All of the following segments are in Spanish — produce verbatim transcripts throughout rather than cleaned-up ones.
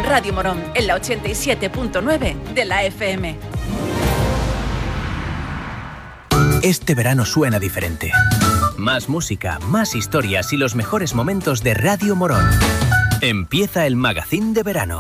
Radio Morón, en la ochenta y siete punto nueve de la F M. Este verano suena diferente. Más música, más historias y los mejores momentos de Radio Morón. Empieza el Magazín de Verano.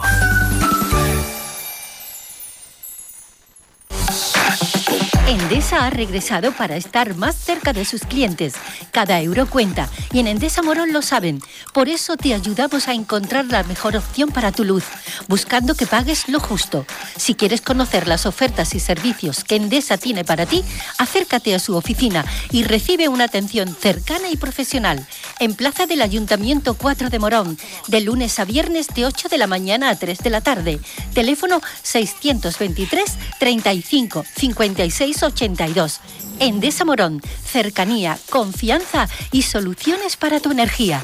Endesa ha regresado para estar más cerca de sus clientes. Cada euro cuenta y en Endesa Morón lo saben. Por eso te ayudamos a encontrar la mejor opción para tu luz, buscando que pagues lo justo. Si quieres conocer las ofertas y servicios que Endesa tiene para ti, acércate a su oficina y recibe una atención cercana y profesional. En Plaza del Ayuntamiento cuatro de Morón, de lunes a viernes de ocho de la mañana a tres de la tarde. Teléfono seiscientos veintitrés, treinta y cinco, cincuenta y seis ochenta y dos. Endesa Morón, cercanía, confianza y soluciones para tu energía.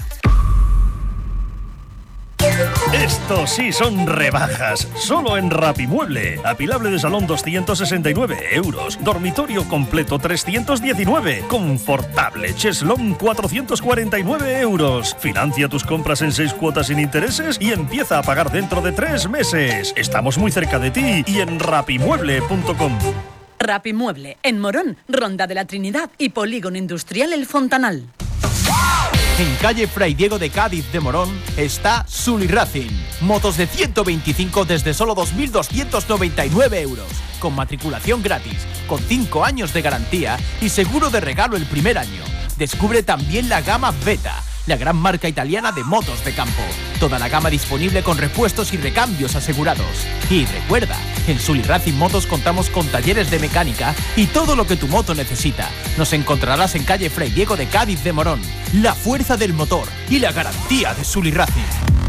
Esto sí son rebajas, solo en Rapimueble. Apilable de salón doscientos sesenta y nueve euros, dormitorio completo trescientos diecinueve, confortable cheslón cuatrocientos cuarenta y nueve euros. Financia tus compras en seis cuotas sin intereses y empieza a pagar dentro de tres meses. Estamos muy cerca de ti y en rapimueble punto com. Rapimueble, en Morón, Ronda de la Trinidad y Polígono Industrial El Fontanal. En calle Fray Diego de Cádiz de Morón está Sully Racing. Motos de ciento veinticinco desde solo dos mil doscientos noventa y nueve euros. Con matriculación gratis, con cinco años de garantía y seguro de regalo el primer año. Descubre también la gama Beta, la gran marca italiana de motos de campo. Toda la gama disponible con repuestos y recambios asegurados. Y recuerda, en Sully Racing Motos contamos con talleres de mecánica y todo lo que tu moto necesita. Nos encontrarás en calle Fray Diego de Cádiz de Morón. La fuerza del motor y la garantía de Sully Racing.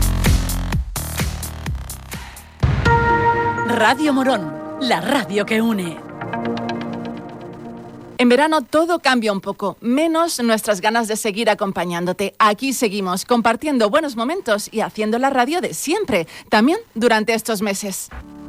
Radio Morón, la radio que une. En verano todo cambia un poco, menos nuestras ganas de seguir acompañándote. Aquí seguimos, compartiendo buenos momentos y haciendo la radio de siempre, también durante estos meses.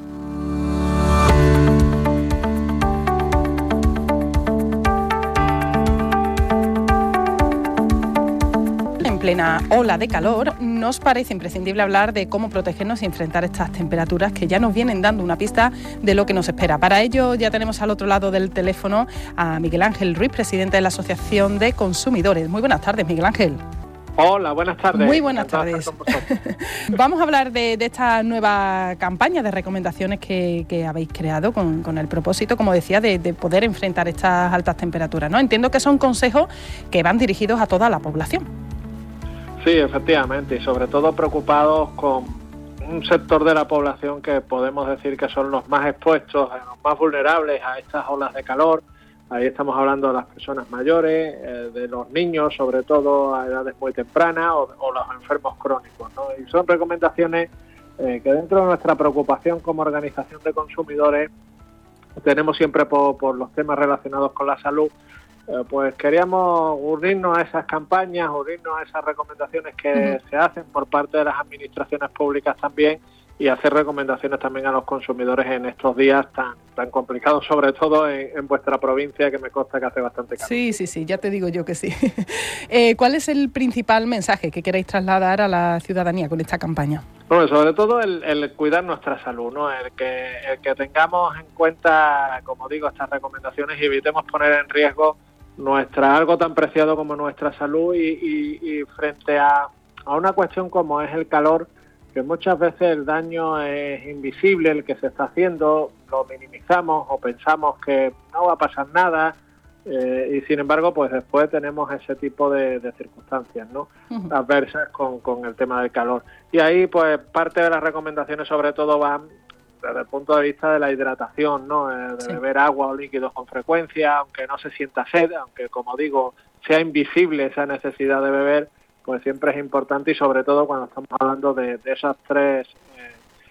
En plena ola de calor, nos parece imprescindible hablar de cómo protegernos y enfrentar estas temperaturas que ya nos vienen dando una pista de lo que nos espera. Para ello ya tenemos al otro lado del teléfono a Miguel Ángel Ruiz, presidente de la Asociación de Consumidores. Muy buenas tardes, Miguel Ángel. Hola, buenas tardes. Muy buenas tardes. Vamos a hablar de, de esta nueva campaña de recomendaciones que, que habéis creado con, con el propósito, como decía, de, de poder enfrentar estas altas temperaturas, ¿no? Entiendo que son consejos que van dirigidos a toda la población. Sí, efectivamente, y sobre todo preocupados con un sector de la población que podemos decir que son los más expuestos, los más vulnerables a estas olas de calor. Ahí estamos hablando de las personas mayores, eh, de los niños, sobre todo a edades muy tempranas, o, o los enfermos crónicos, ¿no? Y son recomendaciones eh, que dentro de nuestra preocupación como organización de consumidores tenemos siempre por, por los temas relacionados con la salud. Eh, pues queríamos unirnos a esas campañas, unirnos a esas recomendaciones que uh-huh. se hacen por parte de las administraciones públicas también y hacer recomendaciones también a los consumidores en estos días tan tan complicados, sobre todo en, en vuestra provincia, que me consta que hace bastante calor. Sí, sí, sí, ya te digo yo que sí. eh, ¿Cuál es el principal mensaje que queréis trasladar a la ciudadanía con esta campaña? Bueno, sobre todo el, el cuidar nuestra salud, ¿no? El que, el que tengamos en cuenta, como digo, estas recomendaciones y evitemos poner en riesgo nuestra algo tan preciado como nuestra salud y, y, y frente a, a una cuestión como es el calor, que muchas veces el daño es invisible, el que se está haciendo, lo minimizamos o pensamos que no va a pasar nada eh, y sin embargo pues después tenemos ese tipo de, de circunstancias, ¿no? Uh-huh. Adversas con, con el tema del calor. Y ahí pues parte de las recomendaciones sobre todo van desde el punto de vista de la hidratación, ¿no? Eh, de sí. beber agua o líquidos con frecuencia, aunque no se sienta sed, aunque como digo sea invisible esa necesidad de beber, pues siempre es importante y sobre todo cuando estamos hablando de, de esos tres eh,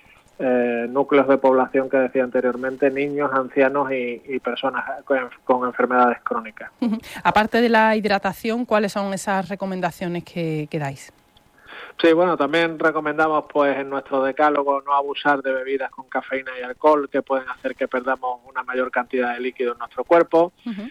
eh, núcleos de población que decía anteriormente, niños, ancianos y, y personas con, con enfermedades crónicas. Uh-huh. Aparte de la hidratación, ¿cuáles son esas recomendaciones que, que dais? Sí, bueno, también recomendamos pues en nuestro decálogo no abusar de bebidas con cafeína y alcohol que pueden hacer que perdamos una mayor cantidad de líquido en nuestro cuerpo. Uh-huh.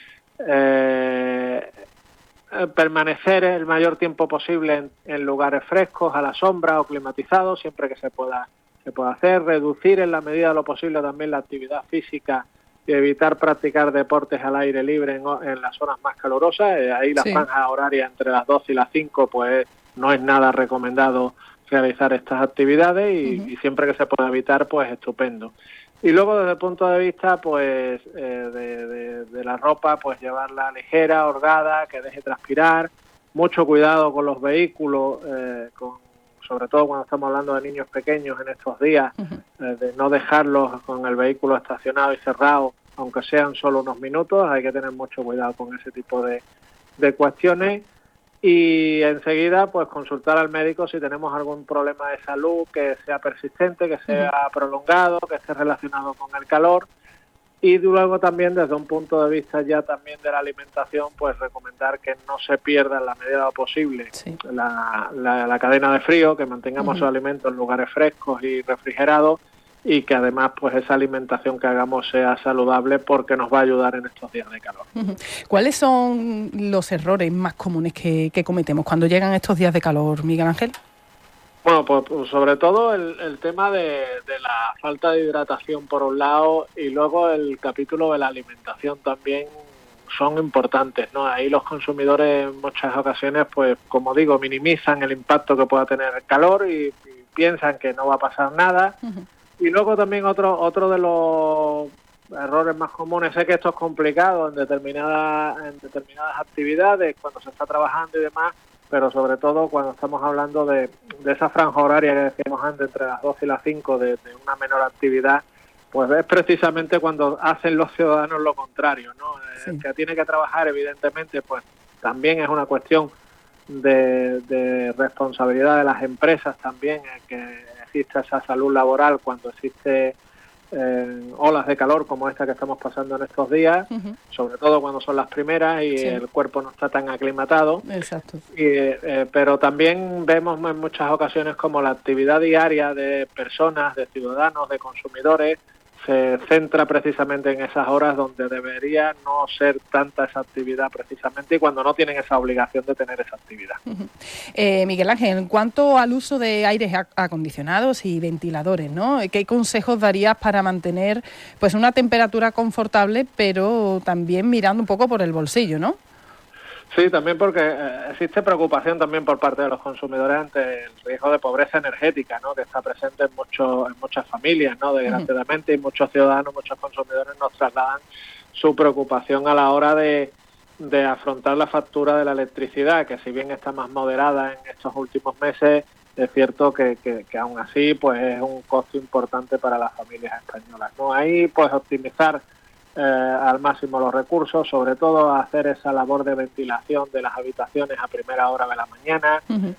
Eh, permanecer el mayor tiempo posible en, en lugares frescos, a la sombra o climatizados, siempre que se pueda se puede hacer, reducir en la medida de lo posible también la actividad física y evitar practicar deportes al aire libre en, en las horas más calurosas. Eh, ahí la sí. franja horaria entre las doce y las cinco, pues no es nada recomendado realizar estas actividades y, uh-huh. y siempre que se pueda evitar, pues estupendo. Y luego desde el punto de vista pues eh, de, de, de la ropa, pues llevarla ligera, holgada, que deje transpirar, mucho cuidado con los vehículos, eh, con, sobre todo cuando estamos hablando de niños pequeños en estos días, uh-huh. eh, de no dejarlos con el vehículo estacionado y cerrado, aunque sean solo unos minutos. Hay que tener mucho cuidado con ese tipo de, de cuestiones. Y enseguida pues consultar al médico si tenemos algún problema de salud que sea persistente, que sea uh-huh. prolongado, que esté relacionado con el calor. Y luego también desde un punto de vista ya también de la alimentación, pues recomendar que no se pierda en la medida de lo posible sí. la, la, la cadena de frío, que mantengamos uh-huh. los alimentos en lugares frescos y refrigerados, y que además pues esa alimentación que hagamos sea saludable, porque nos va a ayudar en estos días de calor. Uh-huh. ¿Cuáles son los errores más comunes que, que cometemos cuando llegan estos días de calor, Miguel Ángel? Bueno, pues, pues sobre todo el, el tema de, de la falta de hidratación por un lado, y luego el capítulo de la alimentación también son importantes, ¿no? Ahí los consumidores en muchas ocasiones, pues como digo, minimizan el impacto que pueda tener el calor y, y piensan que no va a pasar nada. Uh-huh. Y luego también otro otro de los errores más comunes, sé que esto es complicado en determinadas en determinadas actividades, cuando se está trabajando y demás, pero sobre todo cuando estamos hablando de, de esa franja horaria que decíamos antes, entre las doce y las cinco, de, de una menor actividad, pues es precisamente cuando hacen los ciudadanos lo contrario, ¿no? Sí. El que tiene que trabajar, evidentemente, pues también es una cuestión de, de responsabilidad de las empresas también, el que existe esa salud laboral cuando existe eh, olas de calor como esta que estamos pasando en estos días, uh-huh. sobre todo cuando son las primeras y sí. el cuerpo no está tan aclimatado. Exacto. Y, eh, pero también vemos en muchas ocasiones como la actividad diaria de personas, de ciudadanos, de consumidores, se centra precisamente en esas horas donde debería no ser tanta esa actividad precisamente, y cuando no tienen esa obligación de tener esa actividad. Uh-huh. Eh, Miguel Ángel, en cuanto al uso de aires acondicionados y ventiladores, ¿no? ¿Qué consejos darías para mantener pues una temperatura confortable, pero también mirando un poco por el bolsillo, ¿no? Sí, también porque eh, existe preocupación también por parte de los consumidores ante el riesgo de pobreza energética, ¿no? Que está presente en muchos en muchas familias, ¿no? Desgraciadamente, uh-huh. y muchos ciudadanos, muchos consumidores nos trasladan su preocupación a la hora de, de afrontar la factura de la electricidad, que si bien está más moderada en estos últimos meses, es cierto que, que, que aún así pues es un costo importante para las familias españolas, ¿no? Ahí pues optimizar Eh, al máximo los recursos, sobre todo hacer esa labor de ventilación de las habitaciones a primera hora de la mañana, uh-huh.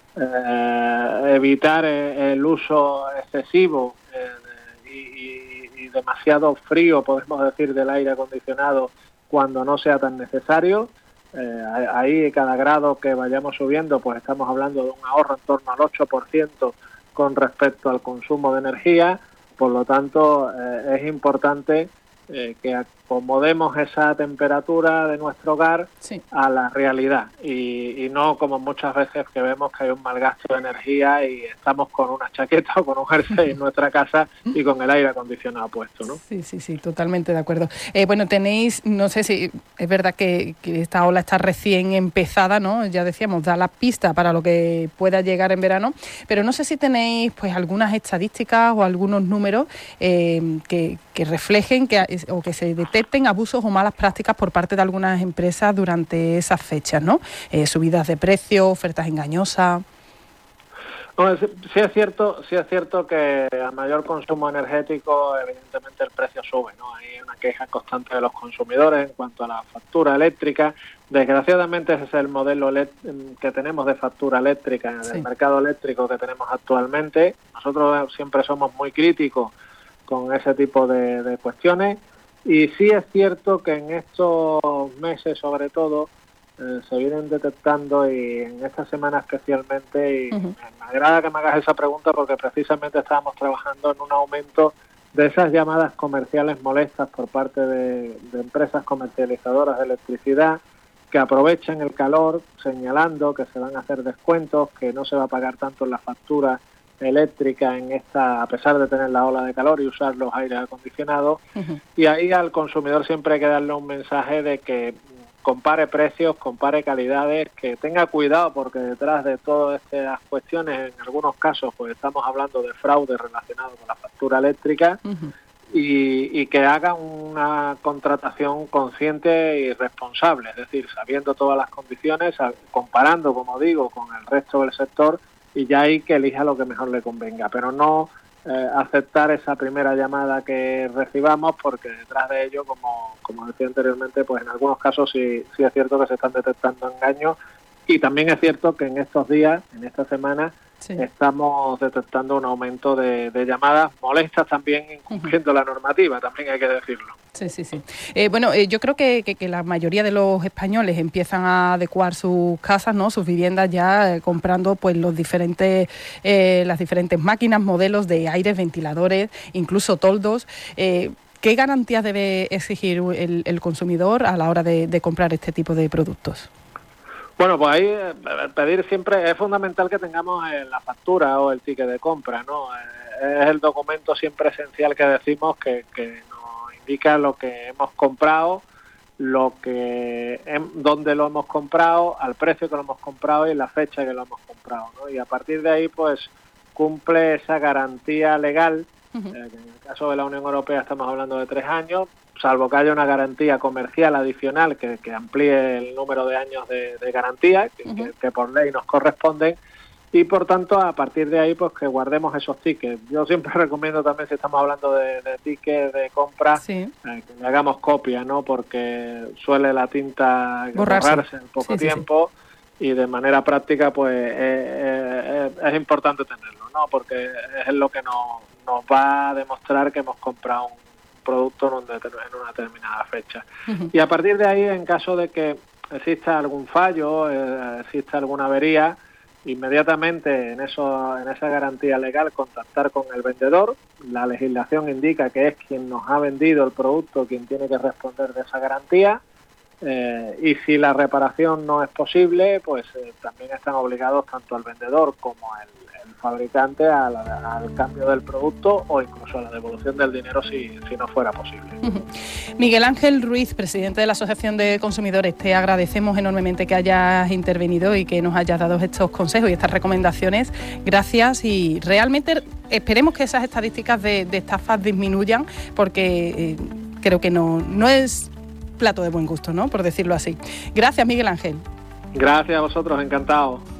eh, evitar eh, el uso excesivo eh, y, y demasiado frío, podemos decir, del aire acondicionado cuando no sea tan necesario. Eh, ahí cada grado que vayamos subiendo, pues estamos hablando de un ahorro en torno al ocho por ciento con respecto al consumo de energía. Por lo tanto, eh, es importante Eh, que acomodemos esa temperatura de nuestro hogar sí. a la realidad y, y no como muchas veces que vemos que hay un mal gasto de energía y estamos con una chaqueta o con un jersey en nuestra casa y con el aire acondicionado puesto, ¿no? Sí, sí, sí, totalmente de acuerdo. Eh, bueno, tenéis, no sé si es verdad que, que esta ola está recién empezada, ¿no? Ya decíamos, da la pista para lo que pueda llegar en verano, pero no sé si tenéis pues algunas estadísticas o algunos números eh, que, que reflejen que o que se detecten abusos o malas prácticas por parte de algunas empresas durante esas fechas, ¿no? Eh, subidas de precios, ofertas engañosas. Bueno, sí, sí es cierto, sí es cierto que a mayor consumo energético, evidentemente el precio sube, ¿no? Hay una queja constante de los consumidores en cuanto a la factura eléctrica. Desgraciadamente ese es el modelo que tenemos de factura eléctrica en el sí. mercado eléctrico que tenemos actualmente. Nosotros siempre somos muy críticos con ese tipo de, de cuestiones. Y sí es cierto que en estos meses, sobre todo, eh, se vienen detectando, y en esta semana especialmente, y uh-huh. me agrada que me hagas esa pregunta porque precisamente estábamos trabajando en un aumento de esas llamadas comerciales molestas por parte de, de empresas comercializadoras de electricidad que aprovechan el calor señalando que se van a hacer descuentos, que no se va a pagar tanto en la factura eléctrica en esta, a pesar de tener la ola de calor y usar los aires acondicionados. Uh-huh. Y ahí al consumidor siempre hay que darle un mensaje de que compare precios, compare calidades, que tenga cuidado, porque detrás de todas estas cuestiones, en algunos casos, pues estamos hablando de fraude relacionado con la factura eléctrica. Uh-huh. Y, y que haga una contratación consciente y responsable, es decir, sabiendo todas las condiciones, comparando, como digo, con el resto del sector, y ya ahí que elija lo que mejor le convenga, pero no eh, aceptar esa primera llamada que recibamos, porque detrás de ello, como, como decía anteriormente, pues en algunos casos sí, sí es cierto que se están detectando engaños, y también es cierto que en estos días, en esta semana, sí, estamos detectando un aumento de, de llamadas molestas también, incumpliendo uh-huh. la normativa, también hay que decirlo. Sí, sí, sí. Eh, bueno, eh, yo creo que, que, que la mayoría de los españoles empiezan a adecuar sus casas, ¿no?, sus viviendas ya eh, comprando pues los diferentes eh, las diferentes máquinas, modelos de aires, ventiladores, incluso toldos. Eh, ¿Qué garantías debe exigir el, el consumidor a la hora de, de comprar este tipo de productos? Bueno, pues ahí eh, pedir siempre, es fundamental que tengamos eh, la factura o el ticket de compra, ¿no? Eh, es el documento siempre esencial que decimos que, que nos indica lo que hemos comprado, lo que, en, dónde lo hemos comprado, al precio que lo hemos comprado y la fecha que lo hemos comprado, ¿no? Y a partir de ahí, pues, cumple esa garantía legal, uh-huh. eh, que en el caso de la Unión Europea estamos hablando de tres años, salvo que haya una garantía comercial adicional que, que amplíe el número de años de, de garantía, que, uh-huh. que, que por ley nos corresponden, y por tanto a partir de ahí pues que guardemos esos tickets. Yo siempre recomiendo también, si estamos hablando de, de tickets de compra, sí. eh, que le hagamos copia, ¿no? Porque suele la tinta borrarse, borrarse en poco sí, tiempo sí, sí. y de manera práctica pues eh, eh, es importante tenerlo, ¿no? Porque es lo que nos, nos va a demostrar que hemos comprado un producto en una determinada fecha. Uh-huh. Y a partir de ahí, en caso de que exista algún fallo, eh, exista alguna avería, inmediatamente en eso, en esa garantía legal, contactar con el vendedor. La legislación indica que es quien nos ha vendido el producto quien tiene que responder de esa garantía, eh, y si la reparación no es posible, pues eh, también están obligados tanto el vendedor como el fabricante al, al cambio del producto o incluso a la devolución del dinero si, si no fuera posible. Miguel Ángel Ruiz, presidente de la Asociación de Consumidores, te agradecemos enormemente que hayas intervenido y que nos hayas dado estos consejos y estas recomendaciones. Gracias, y realmente esperemos que esas estadísticas de, de estafas disminuyan, porque eh, creo que no, no es plato de buen gusto, ¿no?, por decirlo así. Gracias, Miguel Ángel. Gracias a vosotros, encantado.